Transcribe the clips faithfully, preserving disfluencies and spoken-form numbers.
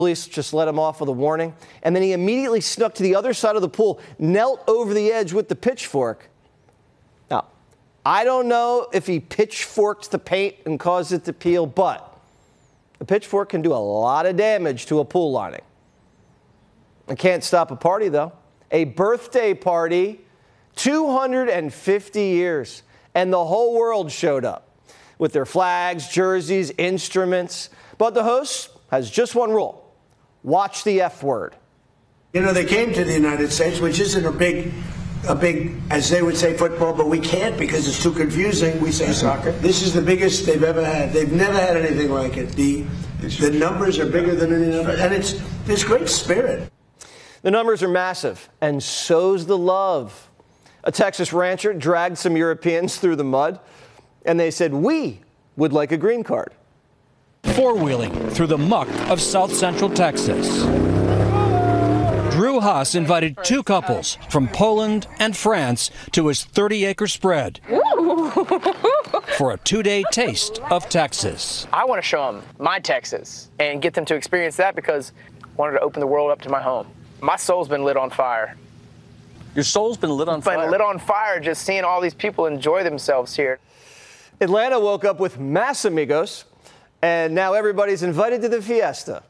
Police just let him off with a warning, and then he immediately snuck to the other side of the pool, knelt over the edge with the pitchfork. Now, I don't know if he pitchforked the paint and caused it to peel, but a pitchfork can do a lot of damage to a pool lining. It can't stop a party, though. A birthday party, two hundred fifty years, and the whole world showed up with their flags, jerseys, instruments. But the host has just one rule. Watch the F word. You know, they came to the United States, which isn't a big, a big, as they would say, football, but we can't because it's too confusing. We say soccer. This is the biggest they've ever had. They've never had anything like it. The, the numbers are bigger than any other, and it's there's great spirit. The numbers are massive, and so's the love. A Texas rancher dragged some Europeans through the mud, and they said, we would like a green card. Four-wheeling through the muck of South Central Texas. Drew Haas invited two couples from Poland and France to his thirty-acre spread for a two-day taste of Texas. I want to show them my Texas and get them to experience that because I wanted to open the world up to my home. My soul's been lit on fire. Your soul's been lit on fire? Been lit on fire just seeing all these people enjoy themselves here. Atlanta woke up with Mas Amigos, and now everybody's invited to the fiesta.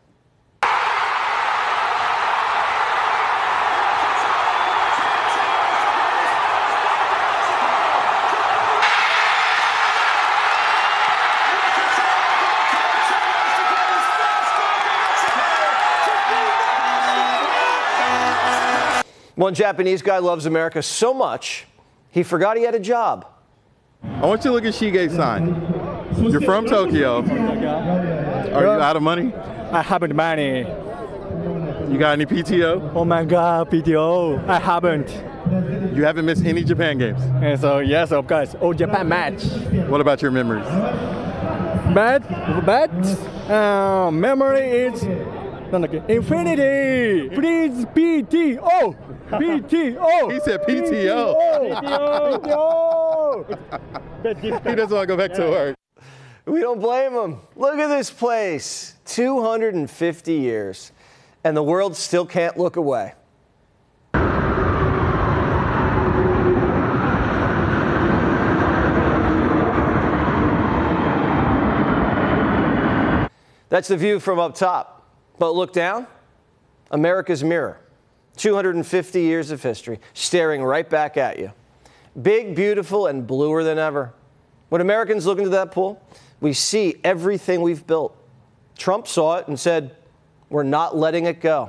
One Japanese guy loves America so much, he forgot he had a job. I want you to look at Shige-san. You're from Tokyo. Are you out of money? I haven't money. You got any P T O? Oh my God, P T O. I haven't. You haven't missed any Japan games? And so yes, of course. Oh, Japan match. What about your memories? Bad, bad. Uh, memory is infinity. Please, P T O. P T O. He said P T O. P T O. He doesn't want to go back to work. We don't blame him. Look at this place. two hundred fifty years, and the world still can't look away. That's the view from up top. But look down, America's mirror. two hundred fifty years of history staring right back at you. Big, beautiful, and bluer than ever. When Americans look into that pool, we see everything we've built. Trump saw it and said, we're not letting it go.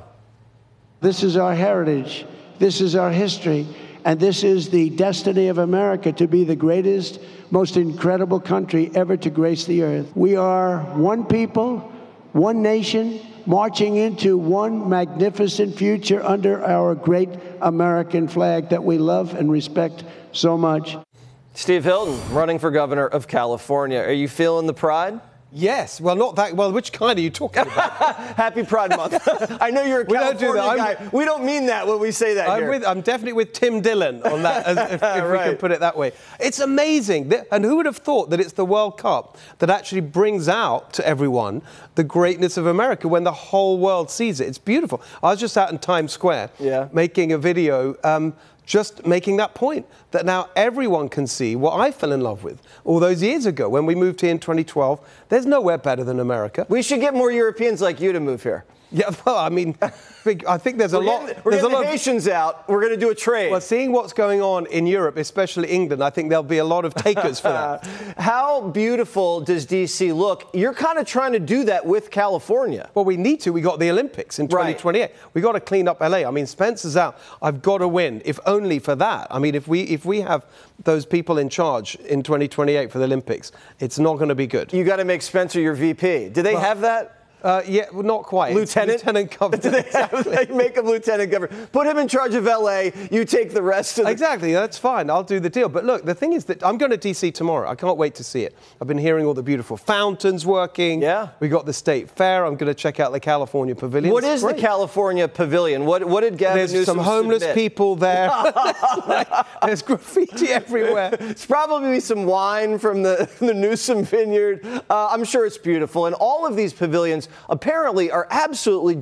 This is our heritage. This is our history. And this is the destiny of America to be the greatest, most incredible country ever to grace the earth. We are one people, one nation, marching into one magnificent future under our great American flag that we love and respect so much. Steve Hilton, running for governor of California. Are you feeling the pride? Yes. Well, not that. Well, which kind are you talking about? Happy Pride Month. I know you're a we California don't do that. guy. We don't mean that when we say that I'm, here. with, I'm definitely with Tim Dillon on that, as, if, if right. we can put it that way. It's amazing. And who would have thought that it's the World Cup that actually brings out to everyone the greatness of America when the whole world sees it? It's beautiful. I was just out in Times Square yeah. making a video um, just making that point, that now everyone can see what I fell in love with all those years ago when we moved here in twenty twelve. There's nowhere better than America. We should get more Europeans like you to move here. Yeah, well, I mean, I think there's a we're lot. Getting, we're there's getting a lot the Haitians out. We're going to do a trade. Well, seeing what's going on in Europe, especially England, I think there'll be a lot of takers for that. How beautiful does D C look? You're kind of trying to do that with California. Well, we need to. We got the Olympics in twenty twenty-eight. Right. We got to clean up L A. I mean, Spencer's out. I've got to win, if only for that. I mean, if we if we have those people in charge in twenty twenty-eight for the Olympics, it's not going to be good. You got to make Spencer your V P. Do they well, have that? Uh, yeah, well, not quite. Lieutenant? It's Lieutenant Governor. Do they, have, they make him Lieutenant Governor. Put him in charge of L A. You take the rest of the... Exactly. That's fine. I'll do the deal. But look, the thing is that I'm going to D C tomorrow. I can't wait to see it. I've been hearing all the beautiful fountains working. Yeah. We got the State Fair. I'm going to check out the California Pavilion. What is the California Pavilion? What, what did Gavin There's Newsom some homeless submit? people there. like, there's graffiti everywhere. It's probably some wine from the, the Newsom vineyard. Uh, I'm sure it's beautiful. And all of these pavilions apparently are absolutely